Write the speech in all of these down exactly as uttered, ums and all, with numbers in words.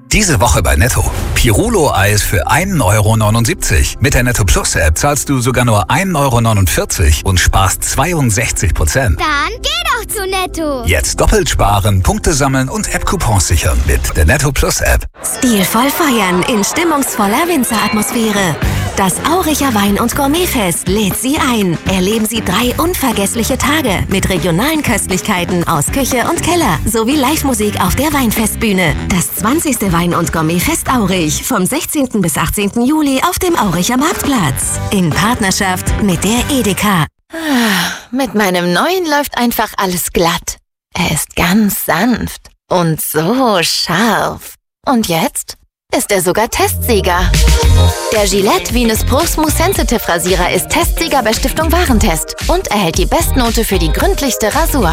Diese Woche bei Netto. Pirulo-Eis für ein Euro neunundsiebzig. Mit der Netto Plus App zahlst du sogar nur ein Euro neunundvierzig und sparst zweiundsechzig Prozent. Dann geh doch zu Netto. Jetzt doppelt sparen, Punkte sammeln und App-Coupons sichern mit der Netto Plus App. Stilvoll feiern in stimmungsvoller Winzeratmosphäre. Das Auricher Wein- und Gourmetfest lädt Sie ein. Erleben Sie drei unvergessliche Tage mit regionalen Köstlichkeiten aus Küche und Keller sowie Live-Musik auf der Weinfestbühne. Das zwanzigste Wein- und Gourmetfest Aurich vom sechzehnten bis achtzehnten Juli auf dem Auricher Marktplatz. In Partnerschaft mit der Edeka. Mit meinem neuen läuft einfach alles glatt. Er ist ganz sanft und so scharf. Und jetzt ist er sogar Testsieger. Der Gillette Venus Pro Smooth Sensitive Rasierer ist Testsieger bei Stiftung Warentest und erhält die Bestnote für die gründlichste Rasur.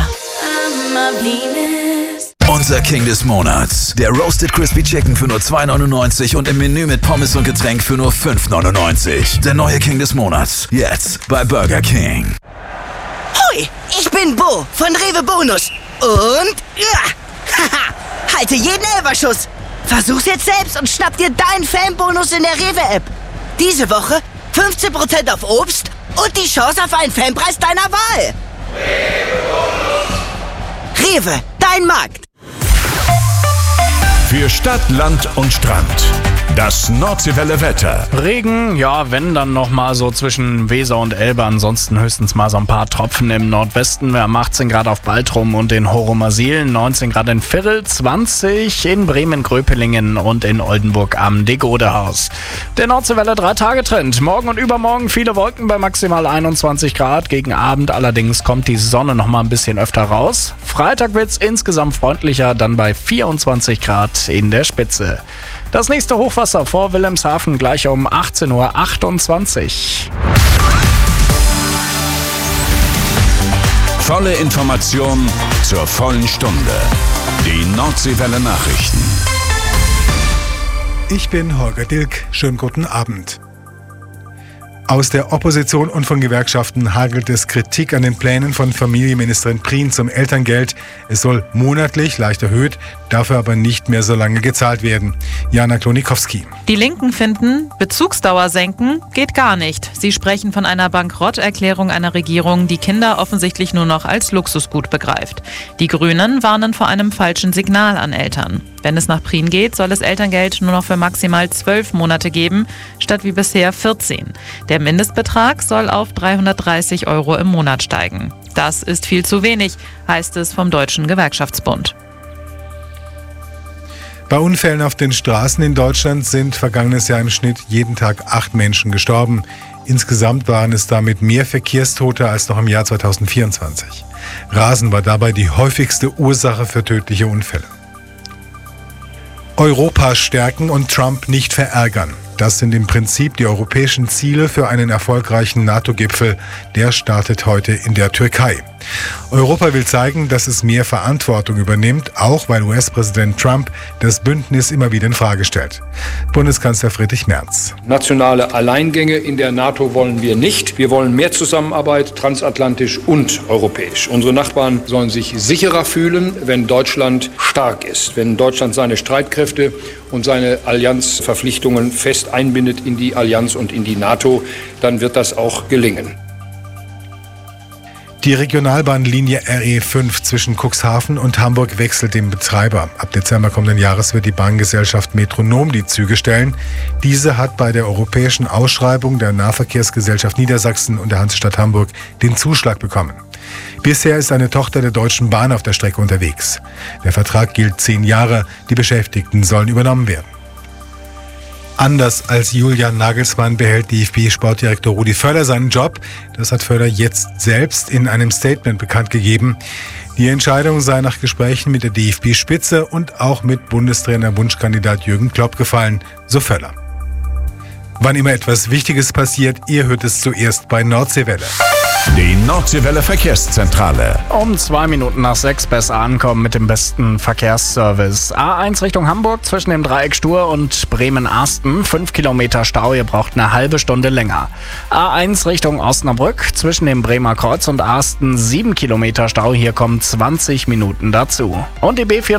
Unser King des Monats. Der Roasted Crispy Chicken für nur zwei neunundneunzig und im Menü mit Pommes und Getränk für nur fünf neunundneunzig. Der neue King des Monats. Jetzt bei Burger King. Hoi, ich bin Bo von Rewe Bonus. Und ja, haha, halte jeden Elferschuss. Versuch's jetzt selbst und schnapp dir deinen Fanbonus in der Rewe-App. Diese Woche fünfzehn Prozent auf Obst und die Chance auf einen Fanpreis deiner Wahl. Rewe, Rewe, dein Markt. Für Stadt, Land und Strand. Das Nordseewelle Wetter. Regen, ja, wenn dann noch mal so zwischen Weser und Elbe, ansonsten höchstens mal so ein paar Tropfen im Nordwesten. Wir haben achtzehn Grad auf Baltrum und in Horomersiel, neunzehn Grad in Virrel, zwanzig in Bremen-Gröpelingen und in Oldenburg am Degodehaus. Der Nordseewelle drei-Tage-Trend. Morgen und übermorgen viele Wolken bei maximal einundzwanzig Grad. Gegen Abend allerdings kommt die Sonne noch mal ein bisschen öfter raus. Freitag wird's insgesamt freundlicher, dann bei vierundzwanzig Grad in der Spitze. Das nächste Hochwasser vor Wilhelmshaven gleich um achtzehn Uhr achtundzwanzig. Volle Information zur vollen Stunde. Die Nordseewelle Nachrichten. Ich bin Holger Dilk. Schönen guten Abend. Aus der Opposition und von Gewerkschaften hagelt es Kritik an den Plänen von Familienministerin Prien zum Elterngeld. Es soll monatlich leicht erhöht, dafür aber nicht mehr so lange gezahlt werden. Jana Klonikowski. Die Linken finden, Bezugsdauer senken geht gar nicht. Sie sprechen von einer Bankrotterklärung einer Regierung, die Kinder offensichtlich nur noch als Luxusgut begreift. Die Grünen warnen vor einem falschen Signal an Eltern. Wenn es nach Prien geht, soll es Elterngeld nur noch für maximal zwölf Monate geben, statt wie bisher vierzehn. Der Mindestbetrag soll auf dreihundertdreißig Euro im Monat steigen. Das ist viel zu wenig, heißt es vom Deutschen Gewerkschaftsbund. Bei Unfällen auf den Straßen in Deutschland sind vergangenes Jahr im Schnitt jeden Tag acht Menschen gestorben. Insgesamt waren es damit mehr Verkehrstote als noch im Jahr zweitausendvierundzwanzig. Rasen war dabei die häufigste Ursache für tödliche Unfälle. Europa stärken und Trump nicht verärgern. Das sind im Prinzip die europäischen Ziele für einen erfolgreichen NATO-Gipfel. Der startet heute in der Türkei. Europa will zeigen, dass es mehr Verantwortung übernimmt, auch weil U S-Präsident Trump das Bündnis immer wieder in Frage stellt. Bundeskanzler Friedrich Merz. Nationale Alleingänge in der NATO wollen wir nicht. Wir wollen mehr Zusammenarbeit, transatlantisch und europäisch. Unsere Nachbarn sollen sich sicherer fühlen, wenn Deutschland stark ist, wenn Deutschland seine Streitkräfte und seine Allianzverpflichtungen fest einbindet in die Allianz und in die NATO, dann wird das auch gelingen. Die Regionalbahnlinie R E fünf zwischen Cuxhaven und Hamburg wechselt den Betreiber. Ab Dezember kommenden Jahres wird die Bahngesellschaft Metronom die Züge stellen. Diese hat bei der europäischen Ausschreibung der Nahverkehrsgesellschaft Niedersachsen und der Hansestadt Hamburg den Zuschlag bekommen. Bisher ist eine Tochter der Deutschen Bahn auf der Strecke unterwegs. Der Vertrag gilt zehn Jahre. Die Beschäftigten sollen übernommen werden. Anders als Julian Nagelsmann behält D F B-Sportdirektor Rudi Völler seinen Job. Das hat Völler jetzt selbst in einem Statement bekannt gegeben. Die Entscheidung sei nach Gesprächen mit der D F B-Spitze und auch mit Bundestrainer-Wunschkandidat Jürgen Klopp gefallen, so Völler. Wann immer etwas Wichtiges passiert, ihr hört es zuerst bei Nordseewelle. Die Nordseewelle Verkehrszentrale. Um zwei Minuten nach sechs besser ankommen mit dem besten Verkehrsservice. A eins Richtung Hamburg zwischen dem Dreieck Stur und Bremen-Arsten. Fünf Kilometer Stau, ihr braucht eine halbe Stunde länger. A eins Richtung Osnabrück zwischen dem Bremer Kreuz und Arsten. Sieben Kilometer Stau, hier kommen zwanzig Minuten dazu. Und die B